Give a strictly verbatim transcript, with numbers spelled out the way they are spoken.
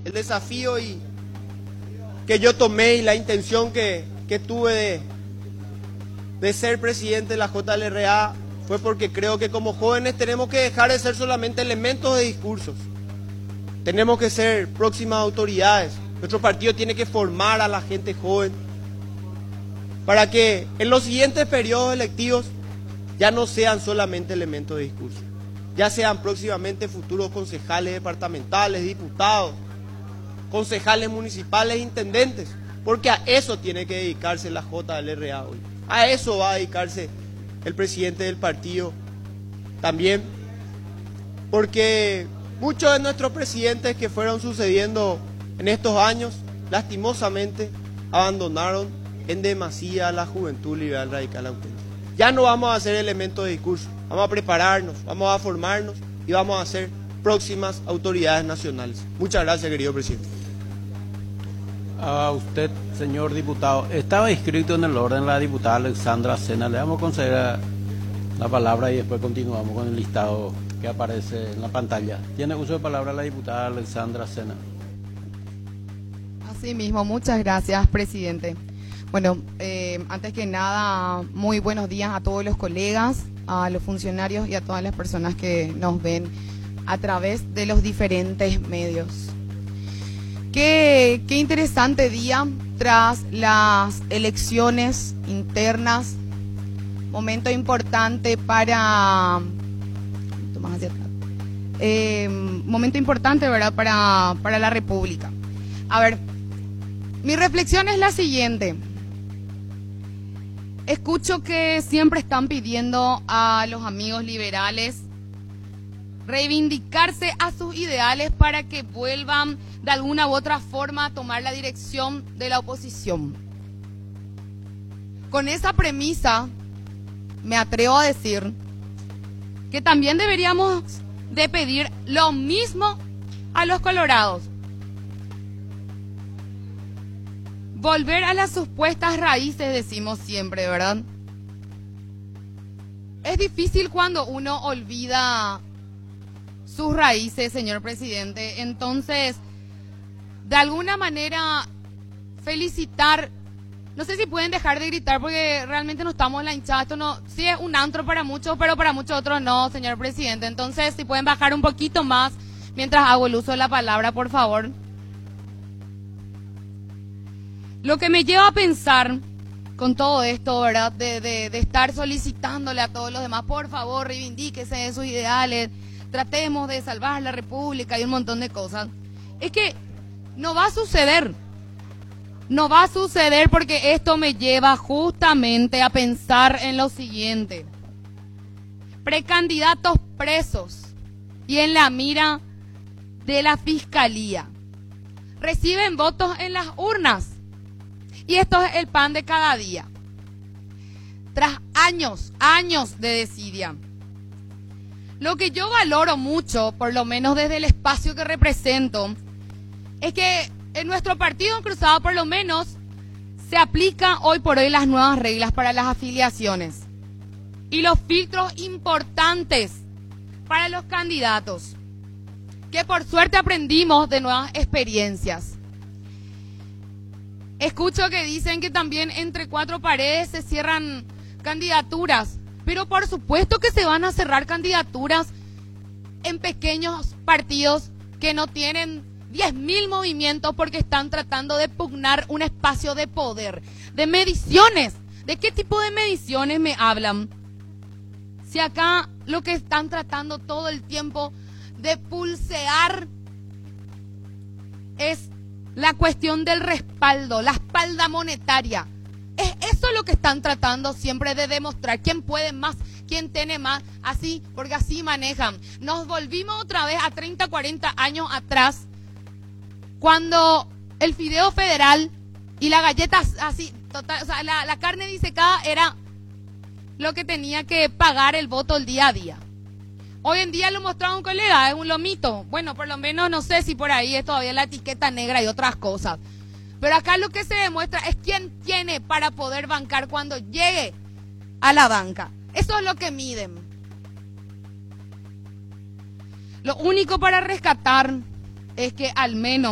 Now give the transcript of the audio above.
el desafío y que yo tomé y la intención que, que tuve de, de ser presidente de la J L R A fue porque creo que como jóvenes tenemos que dejar de ser solamente elementos de discursos. Tenemos que ser próximas autoridades. Nuestro partido tiene que formar a la gente joven para que en los siguientes periodos electivos ya no sean solamente elementos de discurso, ya sean próximamente futuros concejales departamentales, diputados, concejales municipales, intendentes, porque a eso tiene que dedicarse la J L R A hoy. A eso va a dedicarse el presidente del partido también, porque muchos de nuestros presidentes que fueron sucediendo en estos años, lastimosamente, abandonaron en demasía a la juventud liberal radical auténtica. Ya no vamos a ser elementos de discurso, vamos a prepararnos, vamos a formarnos y vamos a ser próximas autoridades nacionales. Muchas gracias, querido presidente. A usted, señor diputado, estaba inscrito en el orden la diputada Alexandra Sena. Le vamos a conceder la palabra y después continuamos con el listado que aparece en la pantalla. Tiene uso de palabra la diputada Alexandra Sena. Así mismo, muchas gracias, presidente. Bueno, eh, antes que nada, muy buenos días a todos los colegas, a los funcionarios y a todas las personas que nos ven a través de los diferentes medios. Qué, qué interesante día tras las elecciones internas, momento importante para, más hacia atrás, eh, momento importante, ¿verdad?, para, para la República. A ver, mi reflexión es la siguiente. Escucho que siempre están pidiendo a los amigos liberales reivindicarse a sus ideales para que vuelvan de alguna u otra forma a tomar la dirección de la oposición. Con esa premisa, me atrevo a decir que también deberíamos de pedir lo mismo a los colorados. Volver a las supuestas raíces, decimos siempre, ¿verdad? Es difícil cuando uno olvida sus raíces, señor presidente. Entonces, de alguna manera, felicitar. No sé si pueden dejar de gritar porque realmente no estamos en la hinchada. Esto no, sí es un antro para muchos, pero para muchos otros no, señor presidente. Entonces, si pueden bajar un poquito más mientras hago el uso de la palabra, por favor. Lo que me lleva a pensar con todo esto, ¿verdad? De, de, de estar solicitándole a todos los demás, por favor, reivindíquese de sus ideales, tratemos de salvar la República y un montón de cosas. Es que no va a suceder. No va a suceder porque esto me lleva justamente a pensar en lo siguiente. Precandidatos presos y en la mira de la Fiscalía. Reciben votos en las urnas. Y esto es el pan de cada día. Tras años, años de desidia. Lo que yo valoro mucho, por lo menos desde el espacio que represento, es que en nuestro partido en Cruzado por lo menos se aplican hoy por hoy las nuevas reglas para las afiliaciones y los filtros importantes para los candidatos, que por suerte aprendimos de nuevas experiencias. Escucho que dicen que también entre cuatro paredes se cierran candidaturas, pero por supuesto que se van a cerrar candidaturas en pequeños partidos que no tienen diez mil movimientos porque están tratando de pugnar un espacio de poder, de mediciones. ¿De qué tipo de mediciones me hablan? Si acá lo que están tratando todo el tiempo de pulsear es la cuestión del respaldo, la espalda monetaria. Es eso lo que están tratando siempre de demostrar. ¿Quién puede más? ¿Quién tiene más? Así, porque así manejan. Nos volvimos otra vez a treinta, cuarenta años atrás, cuando el fideo federal y la galleta así, total, o sea, la, la carne disecada era lo que tenía que pagar el voto el día a día. Hoy en día lo mostraba un colega, es un lomito. Bueno, por lo menos no sé si por ahí es todavía la etiqueta negra y otras cosas. Pero acá lo que se demuestra es quién tiene para poder bancar cuando llegue a la banca. Eso es lo que miden. Lo único para rescatar es que al menos